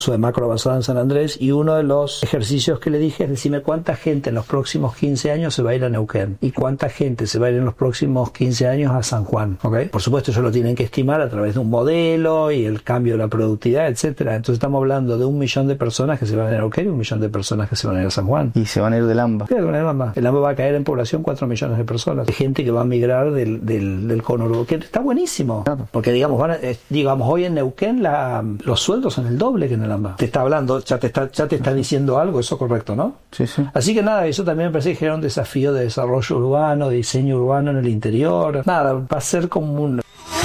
de macro basado en San Andrés, y uno de los ejercicios que le dije es decirme cuánta gente en los próximos 15 años se va a ir a Neuquén y cuánta gente se va a ir en los próximos 15 años a San Juan, ¿ok? Por supuesto ellos lo tienen que estimar a través de un modelo y el cambio de la productividad, etcétera. Entonces estamos hablando de 1 millón de personas que se van a ir a Neuquén y 1 millón de personas que se van a ir a San Juan. Y se van a ir del AMBA. Sí, el AMBA va a caer en población 4 millones de personas, de gente que va a migrar del conurbano, que está buenísimo, claro. Porque digamos hoy en Neuquén los sueldos son el doble que en el AMBA. Te está hablando, ya te está diciendo algo, eso es correcto, ¿no? Sí, sí. Así que nada, eso también me parece que genera un desafío de desarrollo urbano, de diseño urbano en el interior. Nada, va a ser como un...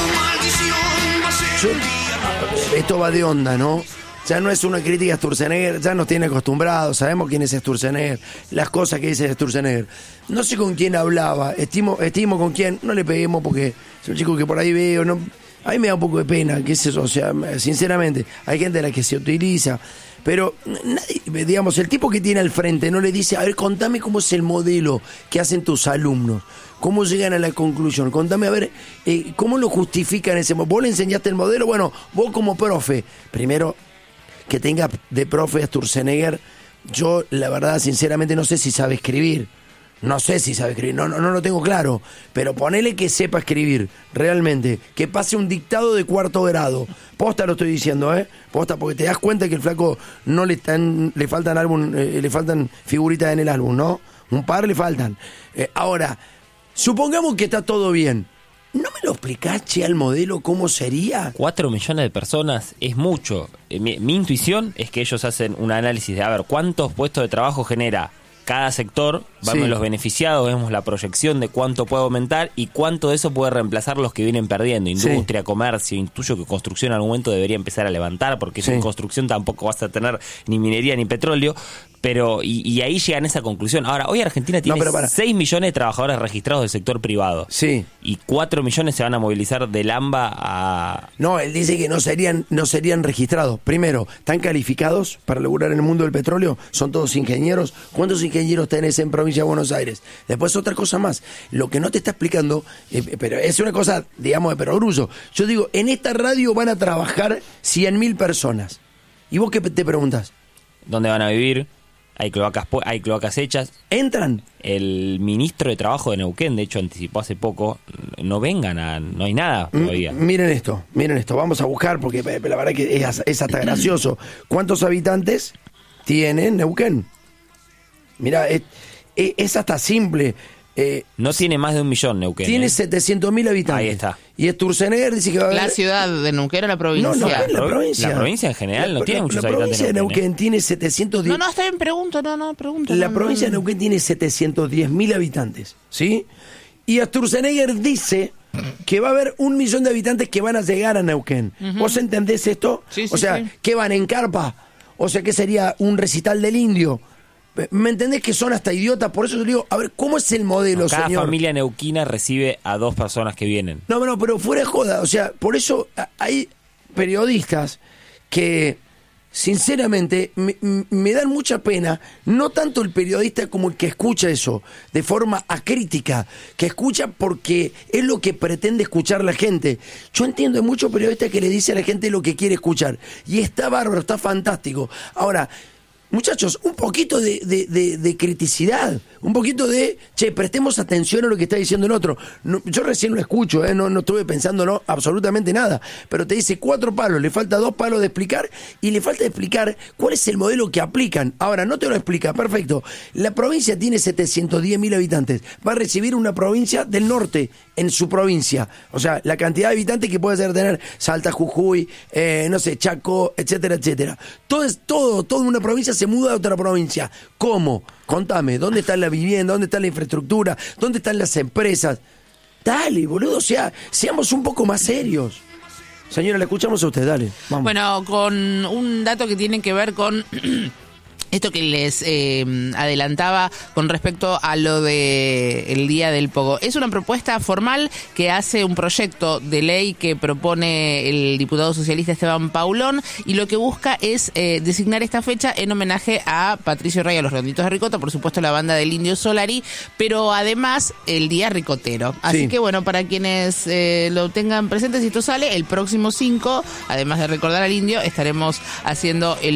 Esto va de onda, ¿no? Ya no es una crítica a Sturzenegger, ya nos tiene acostumbrados, sabemos quién es Sturzenegger, las cosas que dice Sturzenegger. No sé con quién hablaba, estimo con quién, no le peguemos porque es un chico que por ahí veo, no, a mí me da un poco de pena, qué sé yo, o sea, sinceramente, hay gente a la que se utiliza, pero nadie, digamos, el tipo que tiene al frente no le dice, a ver, contame cómo es el modelo que hacen tus alumnos, cómo llegan a la conclusión, contame, a ver, cómo lo justifican ese modelo. Vos le enseñaste el modelo, bueno, vos como profe, primero, que tenga de profe a Sturzenegger, yo la verdad, sinceramente, no sé si sabe escribir. No sé si sabe escribir, no lo tengo claro, pero ponele que sepa escribir, realmente, que pase un dictado de 4º grado. Posta lo estoy diciendo, posta, porque te das cuenta que el flaco no le faltan figuritas en el álbum, ¿no? Un par le faltan. Ahora, supongamos que está todo bien. ¿No me lo explicás, che, al modelo cómo sería? 4 millones de personas es mucho. Mi intuición es que ellos hacen un análisis de, a ver, ¿cuántos puestos de trabajo genera cada sector? Vemos Sí. los beneficiados, vemos la proyección de cuánto puede aumentar y cuánto de eso puede reemplazar los que vienen perdiendo. Industria, comercio, intuyo que construcción en algún momento debería empezar a levantar, porque Sí. sin construcción tampoco vas a tener ni minería ni petróleo. Pero, y ahí llegan a esa conclusión. Ahora, hoy Argentina tiene 6 millones de trabajadores registrados del sector privado. Sí. Y 4 millones se van a movilizar del AMBA a... No, él dice que no serían registrados. Primero, ¿están calificados para laburar en el mundo del petróleo? ¿Son todos ingenieros? ¿Cuántos ingenieros tenés en provincia de Buenos Aires? Después otra cosa más. Lo que no te está explicando, pero es una cosa, digamos, de perogrullo. Yo digo, en esta radio van a trabajar 100.000 personas. ¿Y vos qué te preguntás? ¿Dónde van a vivir? Hay cloacas hechas. ¿Entran? El ministro de Trabajo de Neuquén, de hecho, anticipó hace poco, no hay nada todavía. Miren esto, vamos a buscar, porque la verdad que es hasta gracioso. ¿Cuántos habitantes tiene Neuquén? Mira, es hasta simple. No tiene más de 1 millón Neuquén. Tiene 700.000 habitantes. Ahí está. Y Sturzenegger dice que va a haber... ¿La ciudad de Neuquén o la provincia? No, la provincia. La provincia en general no tiene muchos habitantes. La provincia de Neuquén tiene 710... No, está bien, pregunto. La provincia de Neuquén tiene 710.000 habitantes, ¿sí? Y Sturzenegger dice que va a haber 1 millón de habitantes que van a llegar a Neuquén. ¿Vos entendés esto? Sí, o sea, ¿qué van en carpa? O sea, ¿qué sería un recital del indio? ¿Me entendés que son hasta idiotas? Por eso yo digo, a ver, ¿cómo es el modelo, Cada señor? familia neuquina recibe a 2 personas que vienen. No, pero fuera de joda. O sea, por eso hay periodistas que, sinceramente, me dan mucha pena, no tanto el periodista como el que escucha eso, de forma acrítica, que escucha porque es lo que pretende escuchar la gente. Yo entiendo, hay muchos periodistas que le dice a la gente lo que quiere escuchar, y está bárbaro, está fantástico. Ahora, muchachos, un poquito de criticidad, un poquito de, prestemos atención a lo que está diciendo el otro. No, yo recién lo escucho, no estuve pensando absolutamente nada, pero te dice 4 palos, le falta 2 palos de explicar, y le falta explicar cuál es el modelo que aplican. Ahora, no te lo explica, perfecto. La provincia tiene 710.000 habitantes, va a recibir una provincia del norte en su provincia, o sea, la cantidad de habitantes que puede tener Salta, Jujuy, no sé, Chaco, etcétera, etcétera. Toda una provincia se muda a otra provincia. ¿Cómo? Contame, ¿dónde está la vivienda? ¿Dónde está la infraestructura? ¿Dónde están las empresas? Dale, boludo, o sea, seamos un poco más serios. Señora, le escuchamos a usted, dale, vamos. Bueno, con un dato que tiene que ver con esto que les adelantaba con respecto a lo de el Día del Pogo. Es una propuesta formal que hace un proyecto de ley que propone el diputado socialista Esteban Paulón, y lo que busca es designar esta fecha en homenaje a Patricio Rey, a los Redonditos de Ricota, por supuesto la banda del Indio Solari, pero además el Día Ricotero. Así Sí. que bueno, para quienes lo tengan presente, si esto sale el próximo 5, además de recordar al Indio, estaremos haciendo el